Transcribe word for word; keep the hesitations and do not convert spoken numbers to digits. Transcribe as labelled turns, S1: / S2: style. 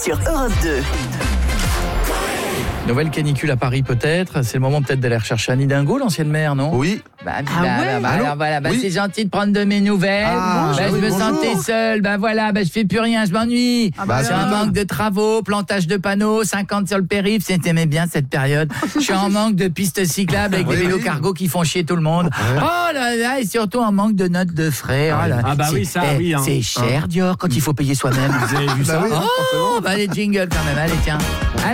S1: sur Europe deux.
S2: Nouvelle canicule à Paris peut-être. C'est le moment peut-être d'aller rechercher Annie Dingo, l'ancienne maire, non?
S3: Oui.
S2: Bah,
S4: Ah
S2: bah,
S4: ouais
S2: bah, alors voilà, bah,
S3: Oui.
S2: c'est gentil de prendre de mes nouvelles.
S3: Ah,
S2: bah,
S3: oui,
S2: je me
S3: bonjour.
S2: sentais seule. Bah voilà, bah, je fais plus rien, je m'ennuie.
S4: Ah
S3: bah,
S2: J'ai
S3: ça
S2: un
S3: m'étonne.
S2: manque de travaux, plantage de panneaux, cinquante sur le périph'. C'était mais bien cette période. Je suis en manque de pistes cyclables avec
S3: Oui,
S2: des vélos
S3: oui.
S2: cargo qui font chier tout le monde.
S3: Ouais.
S2: Oh là là, et surtout en manque de notes de frais. Oh là.
S5: Ah bah
S2: C'est-
S5: oui, ça,
S2: eh,
S5: oui, hein.
S2: C'est cher, Dior, quand il faut payer soi-même.
S5: Vous avez vu ça?
S3: Bah oui,
S2: Oh,
S3: forcément.
S2: bah les jingles quand même, allez tiens. Allez.